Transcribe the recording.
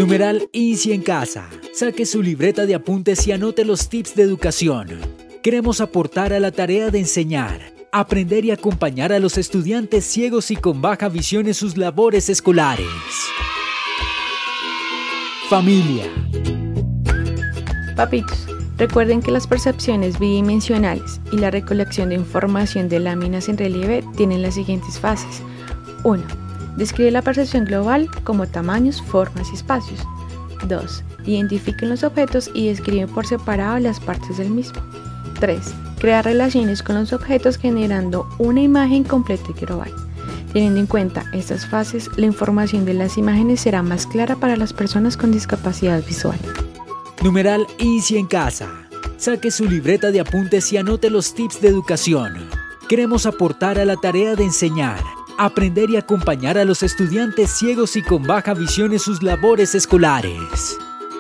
Numeral INSI en casa. Saque su libreta de apuntes y anote los tips de educación. Queremos aportar a la tarea de enseñar, aprender y acompañar a los estudiantes ciegos y con baja visión en sus labores escolares. Familia. Papitos, recuerden que las percepciones bidimensionales y la recolección de información de láminas en relieve tienen las siguientes fases. 1. Describe la percepción global como tamaños, formas y espacios. 2. Identifiquen los objetos y describen por separado las partes del mismo. 3. Crea relaciones con los objetos generando una imagen completa y global. Teniendo en cuenta estas fases, la información de las imágenes será más clara para las personas con discapacidad visual. Numeral INSI en casa. Saque su libreta de apuntes y anote los tips de educación. Queremos aportar a la tarea de enseñar, aprender y acompañar a los estudiantes ciegos y con baja visión en sus labores escolares.